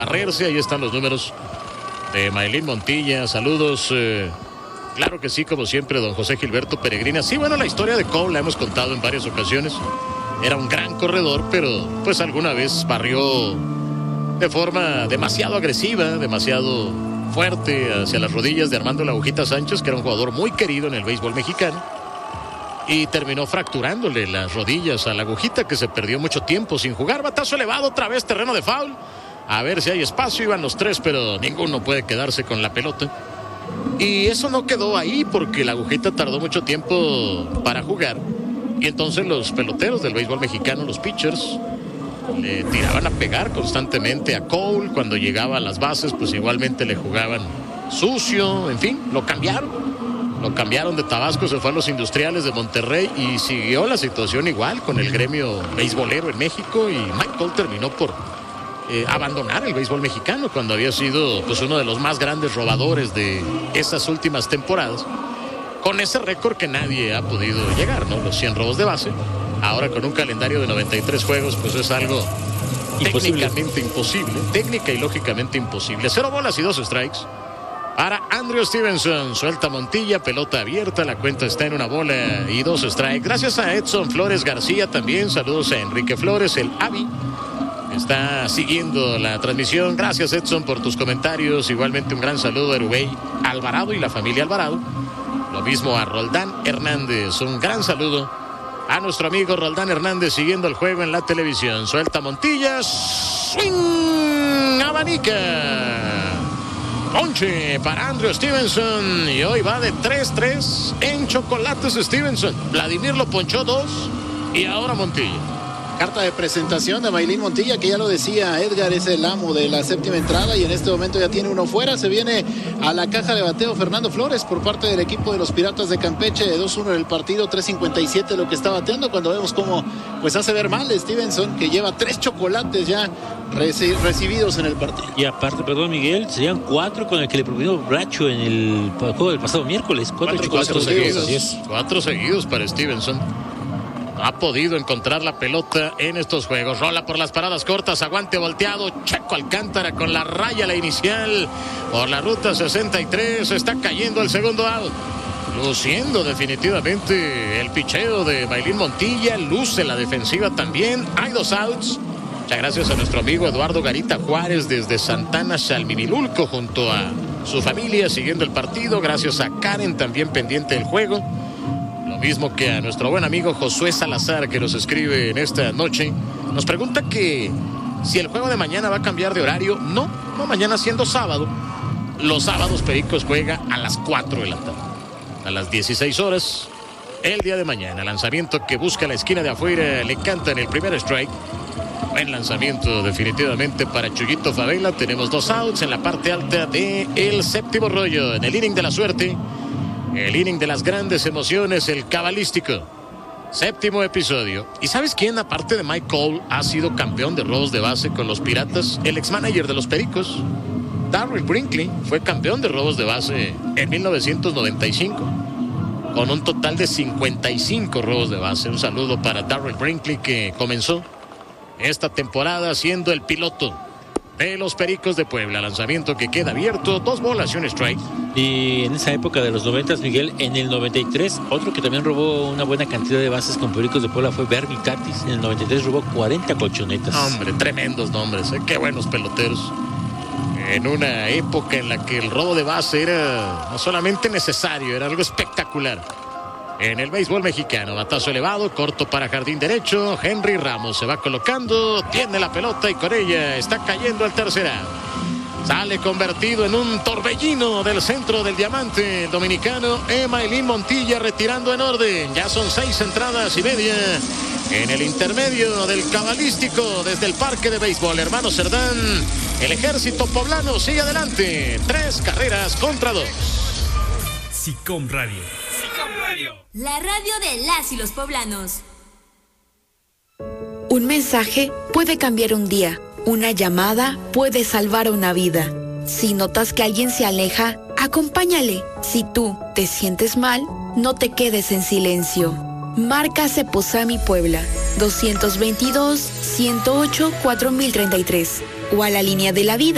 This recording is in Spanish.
barrerse. Ahí están los números de Maylin Montilla. Saludos. Claro que sí, como siempre, don José Gilberto Peregrina. Sí, bueno, la historia de Cole la hemos contado en varias ocasiones. Era un gran corredor, pero pues alguna vez barrió de forma demasiado agresiva, demasiado fuerte hacia las rodillas de Armando La Agujita Sánchez, que era un jugador muy querido en el béisbol mexicano, y terminó fracturándole las rodillas a La Agujita, que se perdió mucho tiempo sin jugar. Batazo elevado, otra vez terreno de foul. A ver si hay espacio. Iban los tres, pero ninguno puede quedarse con la pelota. Y eso no quedó ahí, porque La Agujita tardó mucho tiempo para jugar. Y entonces los peloteros del béisbol mexicano, los pitchers, le tiraban a pegar constantemente a Cole. Cuando llegaba a las bases, pues igualmente le jugaban sucio. En fin, lo cambiaron de Tabasco, se fue a los Industriales de Monterrey, y siguió la situación igual con el gremio beisbolero en México. Y Mike Cole terminó por abandonar el béisbol mexicano, cuando había sido pues uno de los más grandes robadores de esas últimas temporadas, con ese récord que nadie ha podido llegar, ¿no? Los 100 robos de base. Ahora con un calendario de 93 juegos, pues es algo técnicamente imposible, técnica y lógicamente imposible. 0 bolas y 2 strikes para Andrew Stevenson. Suelta Montilla, pelota abierta, la cuenta está en 1 bola y 2 strikes. Gracias a Edson Flores García también. Saludos a Enrique Flores, el Avi, está siguiendo la transmisión. Gracias, Edson, por tus comentarios. Igualmente un gran saludo a Erubey Alvarado y la familia Alvarado. Lo mismo a Roldán Hernández. Un gran saludo a nuestro amigo Roldán Hernández, siguiendo el juego en la televisión. Suelta Montilla, swing, abanica, ponche para Andrew Stevenson, y hoy va de 3-3 en chocolates Stevenson. Vladimir lo ponchó 2 y ahora Montilla. Carta de presentación de Maylin Montilla, que ya lo decía Edgar, es el amo de la séptima entrada, y en este momento ya tiene uno fuera. Se viene a la caja de bateo Fernando Flores por parte del equipo de los Piratas de Campeche, de 2-1 en el partido, 3.57 lo que está bateando, cuando vemos cómo pues hace ver mal Stevenson, que lleva 3 chocolates ya recibidos en el partido. Y aparte, perdón Miguel, serían 4 con el que le propinó Bracho en el juego del pasado miércoles. 4 chocolates seguidos. 4 seguidos para Stevenson. Ha podido encontrar la pelota en estos juegos. Rola por las paradas cortas, aguante volteado. Checo Alcántara con la raya, la inicial por la ruta 63. Está cayendo el segundo out. Luciendo definitivamente el picheo de Maylin Montilla. Luce la defensiva también. Hay 2 outs. Muchas gracias a nuestro amigo Eduardo Garita Juárez desde Santana Salminilulco, junto a su familia, siguiendo el partido. Gracias a Karen, también pendiente del juego. Mismo que a nuestro buen amigo Josué Salazar, que nos escribe en esta noche. Nos pregunta que si el juego de mañana va a cambiar de horario. No, mañana siendo sábado. Los sábados Pericos juega a las 4 de la tarde. A las 16 horas el día de mañana. Lanzamiento que busca la esquina de afuera. Le canta en el primer strike. Buen lanzamiento definitivamente para Chuyito Favela. Tenemos 2 outs en la parte alta del séptimo rollo. En el inning de la suerte. El inning de las grandes emociones, el cabalístico. Séptimo episodio. ¿Y sabes quién, aparte de Mike Cole, ha sido campeón de robos de base con los Piratas? El ex-manager de los Pericos, Darryl Brinkley, fue campeón de robos de base en 1995, con un total de 55 robos de base. Un saludo para Darryl Brinkley, que comenzó esta temporada siendo el piloto de los Pericos de Puebla. Lanzamiento que queda abierto, 2 bolas y 1 strike. Y en esa época de los 90, Miguel, en el 93, otro que también robó una buena cantidad de bases con Pericos de Puebla fue Bernie Tatis. En el 93 robó 40 colchonetas. Hombre, tremendos nombres, qué buenos peloteros. En una época en la que el robo de base era no solamente necesario, era algo espectacular. En el béisbol mexicano, batazo elevado, corto para jardín derecho. Henry Ramos se va colocando, tiene la pelota y con ella está cayendo al tercer out. Sale convertido en un torbellino del centro del diamante dominicano. Maylin Montilla retirando en orden. Ya son 6 entradas y media en el intermedio del cabalístico desde el parque de béisbol Hermano Cerdán. El ejército poblano sigue adelante. 3 carreras contra 2. SICOM Radio. La radio de las y los poblanos. Un mensaje puede cambiar un día. Una llamada puede salvar una vida. Si notas que alguien se aleja, acompáñale. Si tú te sientes mal, no te quedes en silencio. Marca Ceposami Puebla, 222-108-4033 o a la línea de la vida.